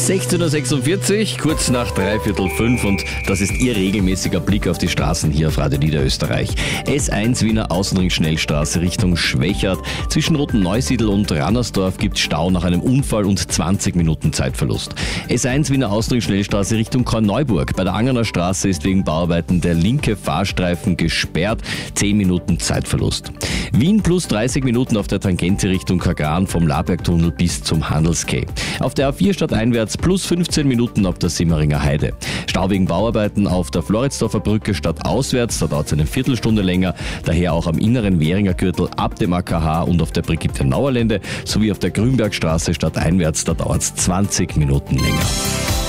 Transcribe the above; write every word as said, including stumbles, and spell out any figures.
sechzehn Uhr sechsundvierzig, kurz nach dreiviertel fünf, und das ist Ihr regelmäßiger Blick auf die Straßen hier auf Radio Niederösterreich. S eins Wiener Außenring-Schnellstraße Richtung Schwechat. Zwischen Roten-Neusiedl und Rannersdorf gibt es Stau nach einem Unfall und zwanzig Minuten Zeitverlust. S eins Wiener Außenring-Schnellstraße Richtung Korneuburg. Bei der Angerner Straße ist wegen Bauarbeiten der linke Fahrstreifen gesperrt. zehn Minuten Zeitverlust. Wien plus dreißig Minuten auf der Tangente Richtung Kagran vom Labergtunnel bis zum Handelskeh. Auf der A vier stadteinwärts plus fünfzehn Minuten auf der Simmeringer Heide. Stau wegen Bauarbeiten auf der Floridsdorfer Brücke stadtauswärts, da dauert es eine Viertelstunde länger. Daher auch am inneren Währinger Gürtel ab dem A K H und auf der Brigitte Nauerlände sowie auf der Grünbergstraße stadteinwärts, da dauert es zwanzig Minuten länger.